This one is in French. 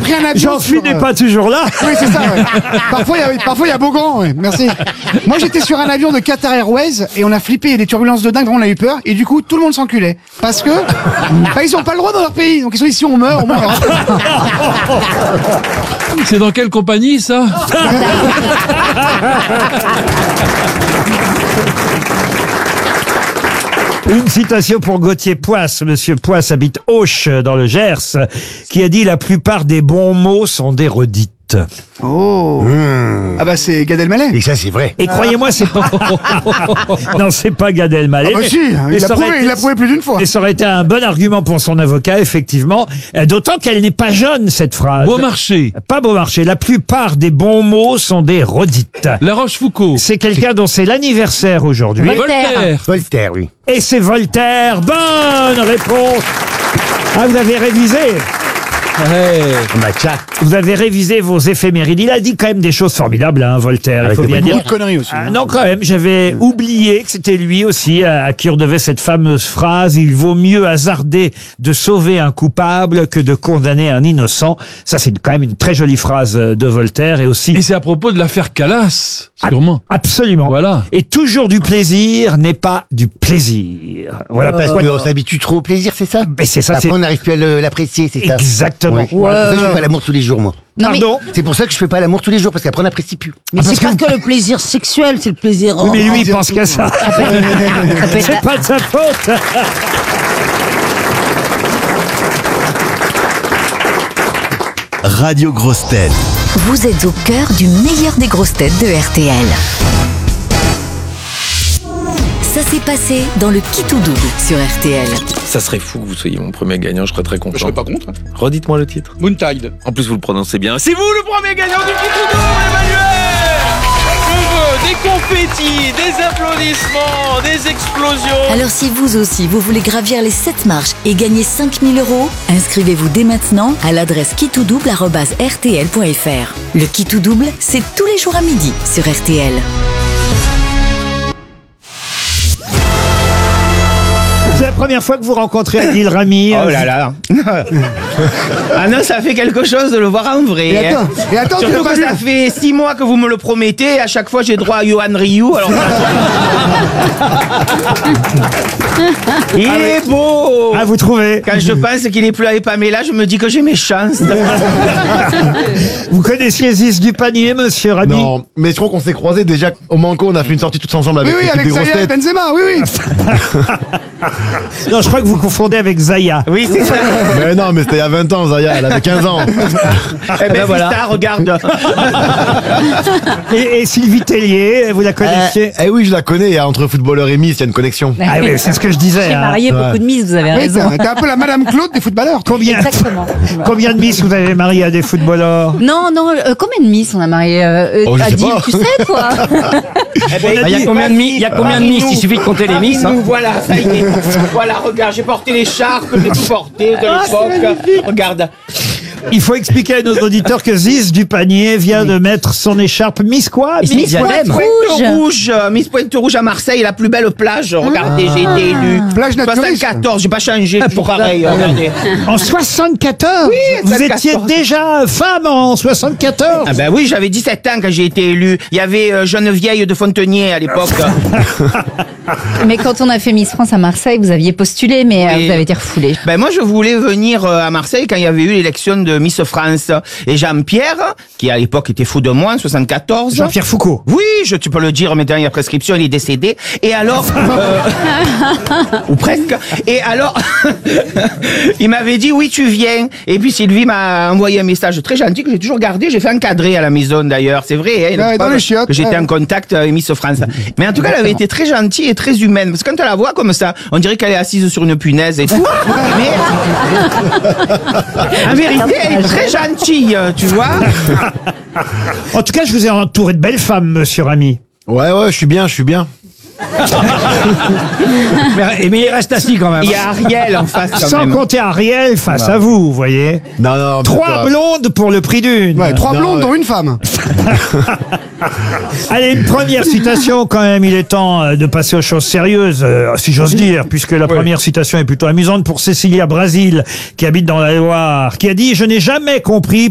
pris un avion. Jean-Philippe n'est pas toujours là. Oui, c'est ça, ouais. Parfois, il y a Beaugrand, ouais. Merci. Moi, j'étais sur un avion de Qatar Airways et on a flippé, il y a des turbulences de dingue, on a eu peur et du coup, tout le monde s'enculait. Parce que, ils ont pas le droit dans leur pays. Donc, ils sont ici, on meurt. C'est dans quelle compagnie, ça? Une citation pour Gauthier Poisse. Monsieur Poisse habite Auch, dans le Gers, qui a dit « La plupart des bons mots sont des redites ». Oh. Ah bah, c'est Gad Elmaleh. Et ça, c'est vrai. Et croyez-moi, c'est pas... Non, c'est pas Gad Elmaleh. Ah bah si, il l'a prouvé plus d'une fois. Et ça aurait été un bon argument pour son avocat, effectivement. D'autant qu'elle n'est pas jeune, cette phrase. Beaumarchais. Pas Beaumarchais. La plupart des bons mots sont des redites. La Rochefoucauld. C'est quelqu'un dont c'est l'anniversaire aujourd'hui. Voltaire. Voltaire, oui. Et c'est Voltaire. Bonne réponse. Ah, vous avez révisé. Ouais. Bah, tcha. Vous avez révisé vos éphémérides. Il a dit quand même des choses formidables, hein, Voltaire. Il faut bien dire. Beaucoup de conneries aussi. Ah, non, quand même, j'avais oublié que c'était lui aussi à qui on devait cette fameuse phrase « Il vaut mieux hasarder de sauver un coupable que de condamner un innocent ». Ça, c'est quand même une très jolie phrase de Voltaire et aussi... Et c'est à propos de l'affaire Calas, sûrement. Absolument. Voilà. Et toujours du plaisir n'est pas du plaisir. Voilà Parce pourquoi... qu'on s'habitue trop au plaisir, c'est ça? Mais c'est ça, Après, c'est... on n'arrive plus à l'apprécier, c'est ça? Exactement. Ouais. C'est pour ça que je fais pas l'amour tous les jours, moi. Non, mais, Pardon. C'est pour ça que je fais pas l'amour tous les jours, parce qu'après on n'apprécie plus. mais c'est pas que le plaisir sexuel, c'est le plaisir. Oui, mais lui, il pense qu'à ça. Ça peut être C'est pas de sa faute. Radio Grosses Têtes. Vous êtes au cœur du meilleur des grosses têtes de RTL. Ça s'est passé dans le Qui tout double sur RTL. Ça serait fou que vous soyez mon premier gagnant, je serais très content. Je serais pas contre. Redites-moi le titre. Moontide. En plus, vous le prononcez bien. C'est vous le premier gagnant du Qui tout double, Emmanuel! Je veux des confettis, des applaudissements, des explosions. Alors si vous aussi, vous voulez gravir les 7 marches et gagner 5 000 €, inscrivez-vous dès maintenant à l'adresse quitoudouble@rtl.fr. Le Qui tout double, c'est tous les jours à midi sur RTL. C'est la première fois que vous rencontrez Adil Rami. Oh là là. Ah non, ça fait quelque chose de le voir en vrai. Et attends, tu Surtout l'as pas que vu. ça fait 6 mois que vous me le promettez. À chaque fois, j'ai droit à Johan Ryu. Alors... Il est beau. Ah, vous trouvez? Quand je pense qu'il est plus avec Pamela, je me dis que j'ai mes chances. Vous connaissiez Ziz du panier, monsieur Rami? Non, mais je crois qu'on s'est croisés déjà au Manco, on a fait une sortie tous ensemble avec Oui, l'équipe avec des grosses Zaya et têtes. Benzema, oui. Non, je crois que vous confondez avec Zaya. Oui, c'est ça. Mais non, mais c'était il y a 20 ans, Zaya, elle avait 15 ans. Eh ben voilà. Fista, regarde. Et Sylvie Tellier, vous la connaissiez? Eh oui, je la connais, et entre footballeur et Miss, il y a une connexion. Ah oui, c'est ce que je disais. J'ai hein. marié beaucoup de miss, vous avez Oui, raison. t'es un peu la Madame Claude des footballeurs. Combien de Miss vous avez marié à des footballeurs? Non, combien de miss on a marié Oh, je sais Adil, pas. tu sais, toi? Il y a combien de miss? Il y a combien de miss? Il suffit de compter les miss. Nous, voilà, ça y est. Voilà, regarde, j'ai porté l'écharpe, j'ai tout porté de l'époque. Regarde. Il faut expliquer à nos auditeurs que Ziz du panier vient de mettre son écharpe Miss quoi? Miss Pointe Rouge. Miss Pointe Rouge à Marseille, la plus belle plage. Regardez, j'ai été élu. Plage naturiste. 74, j'ai pas changé, toujours pareil. Regardez. En 74? Oui, Vous 74. étiez déjà femme en 74? Ah ben oui, j'avais 17 ans quand j'ai été élu. Il y avait Geneviève de Fontenier à l'époque. Mais quand on a fait Miss France à Marseille, vous aviez postulé, mais Oui. vous avez été refoulé. Ben moi, je voulais venir à Marseille quand il y avait eu l'élection de Miss France. Et Jean-Pierre, qui à l'époque était fou de moi en 74. Jean-Pierre Foucault. Oui, tu peux le dire, mais dernière prescription, il est décédé. Et alors, ou presque. Et alors, il m'avait dit oui, tu viens. Et puis Sylvie m'a envoyé un message très gentil que j'ai toujours gardé. J'ai fait encadrer à la maison d'ailleurs, c'est vrai. Hein, Ouais, dans les chiottes. que j'étais en contact avec Miss France. Mais en tout cas, elle avait été très gentille et très humaine. Parce que quand elle la voit comme ça, on dirait qu'elle est assise sur une punaise et tout. Mais en vérité, elle est très gentille, tu vois. En tout cas, je vous ai entouré de belles femmes, monsieur Rami. Ouais, je suis bien. Mais il reste assis quand même. Il y a Ariel en face quand Sans même. compter Ariel face à vous, vous voyez. Non. 3 blondes pour le prix d'une. Ouais, 3 Non, blondes ouais. dont une femme. Allez, une première citation quand même. Il est temps de passer aux choses sérieuses, si j'ose dire, puisque la première citation est plutôt amusante pour Cécilia Brasil, qui habite dans la Loire, qui a dit « Je n'ai jamais compris